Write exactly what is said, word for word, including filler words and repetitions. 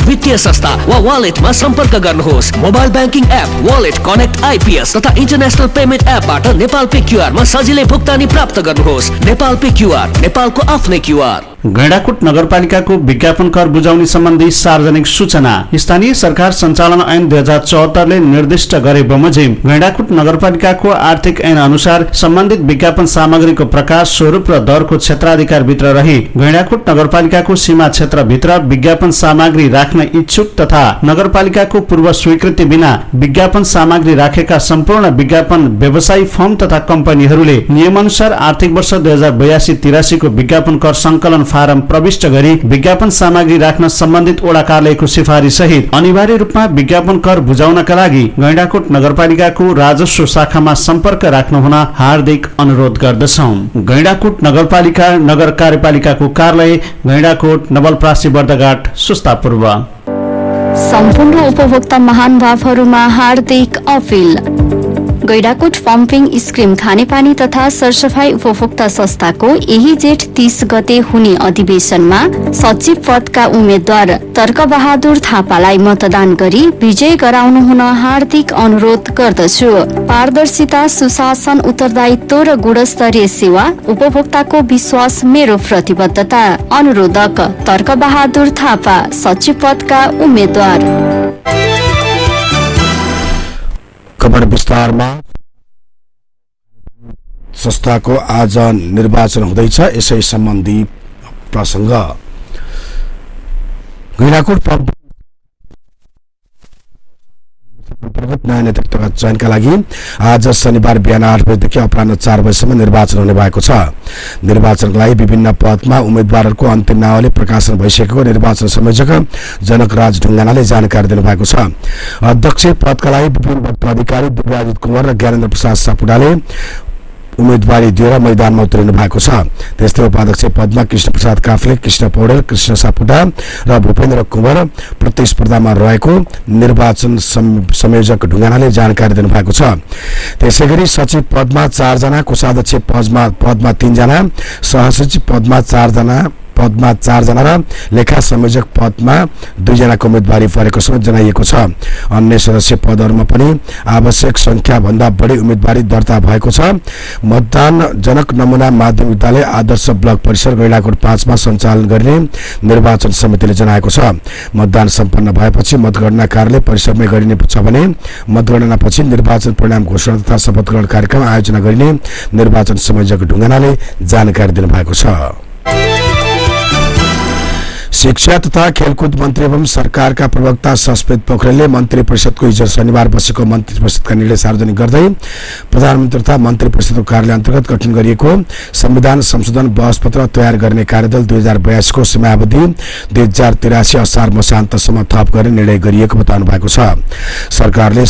वित्तीय संस्था वा वालेटमा सम्पर्क गर्नुहोस्। Mobile banking app, wallet, connect IPS तथा इन्टरनेशनल पेमेन्ट एपबाट नेपाल पे क्यूआरमा सजिलै भुक्तानी प्राप्त गर्नुहोस्। नेपाल पे क्यूआर, नेपालको आफ्नै क्यूआर। गैंडाकोट नगरपालिकाको विज्ञापन कर बुझाउने सम्बन्धी सार्वजनिक सूचना। स्थानीय सरकार सञ्चालन ऐन दुई हजार चौहत्तरले निर्दिष्ट गरे बमोजिम गैंडाकोट नगरपालिकाको आर्थिक ऐन अनुसार सम्बन्धित विज्ञापन सामग्रीको प्रकाश, स्वरूप र दरको क्षेत्राधिकार भित्र रही गैंडाकोट नगरपालिकाको सीमा क्षेत्रभित्र विज्ञापन सामग्री राख्न इच्छुक तथा नगरपालिकाको पूर्व स्वीकृति बिना विज्ञापन सामग्री राखेका सम्पूर्ण विज्ञापन व्यवसायी फर्म तथा कम्पनीहरूले नियमअनुसार आर्थिक वर्ष दुई हजार बयासी तिरासी को विज्ञापन कर संकलन फारम प्रविष्ट गरी विज्ञापन सामग्री राख्न सम्बन्धित वडा कार्यालयको सिफारिस सहित अनिवार्य रूपमा विज्ञापन कर बुझाउनका लागि गैंडाकोट नगरपालिकाको राजस्व शाखामा सम्पर्क राख्नु हुन हार्दिक अनुरोध गर्दछौं। गैंडाकोट नगरपालिका नगर कार्यपालिकाको कार्यालय गैंडाकोट, नवलपरासी, बर्दघाट, सुस्ता पूर्व। सम्पूर्ण उपभोक्ता महानुभावहरूमा हार्दिक अपील। गैंडाकोट पम्पिङ स्किम खानेपानी तथा सरसफाई उपभोक्ता संस्थाको यही जेठ तीस गते हुने अधिवेशनमा सचिव पदका उम्मेद्वार तर्क बहादुर थापालाई मतदान गरी विजय गराउनु हुन हार्दिक अनुरोध गर्दछु। पारदर्शिता, सुशासन, उत्तरदायित्व र गुणस्तरीय सेवा, उपभोक्ताको विश्वास मेरो प्रतिबद्धता। अनुरोधक तर्क बहादुर थापा, सचिव पदका उम्मेद्वार। खबर विस्तारमा। संस्थाको आज निर्वाचन हुँदैछ। यसै सम्बन्धी प्रसंग गैंडाकोट नयाँ नेतृत्वका चयनका लागि आज शनिबार बिहान आठ बजेदेखि अपराह्न चार बजेसम्म निर्वाचन हुने भएको छ। निर्वाचनका लागि विभिन्न पदमा उम्मेद्वारहरूको अन्तिम नावली प्रकाशन भइसकेको निर्वाचन संयोजक जनकराज ढुङ्गानाले जानकारी दिनुभएको छ। अध्यक्ष पदका लागि विपिन अधिकारी, दिव्याजित कुमार र ज्ञानेन्द्र प्रसाद सापुडाले उम्मेदवारी दिएर मैदानमा उत्रिनु भएको छ। त्यस्तै उपाध्यक्ष पदमा कृष्ण प्रसाद काफ्ले, कृष्ण पौडेल, कृष्ण सापुटा र भूपेन्द्र कुमार प्रतिस्पर्धामा रहेको निर्वाचन संयोजक ढुङ्गानाले जानकारी दिनुभएको छ। त्यसैगरी सचिव पदमा चारजना, कोषाध्यक्ष पदमा पदमा तीनजना, सहसचिव पदमा चारजना पदमा चारजना र लेखा संयोजक पदमा दुईजनाको उम्मेदवारी परेको समेत जनाइएको छ। अन्य सदस्य पदहरूमा पनि आवश्यक संख्या भन्दा बढी उम्मेदवारी दर्ता भएको छ। मतदान जनक नमुना माध्यमिक विद्यालय आदर्श ब्लक परिसर गैंडाकोट पाँचमा सञ्चालन गरिने निर्वाचन समितिले जनाएको छ। मतदान सम्पन्न भएपछि मतगणना कार्यालय परिसरमै गरिने छ भने मतगणनापछि निर्वाचन परिणाम घोषणा तथा शपथ ग्रहण कार्यक्रम आयोजना गरिने निर्वाचन संयोजक ढुङ्गानाले जानकारी दिनुभएको छ। शिक्षा तथा खेलकुद मन्त्री एवं सरकारका प्रवक्ता सस्पेत पोखरेलले मन्त्री परिषदको हिजो शनिबार बसेको मन्त्री परिषदका निर्णय सार्वजनिक गर्दै प्रधानमन्त्री तथा मन्त्री परिषदको कार्यालय अन्तर्गत गठन गरिएको संविधान संशोधन बहसपत्र तयार गर्ने कार्यदल दुई हजार बयासी को समयावधि दुई हजार तिरासी असार मसान्तसम्म थप गर्ने निर्णय गरिएको बताउनु भएको छ। सरकारले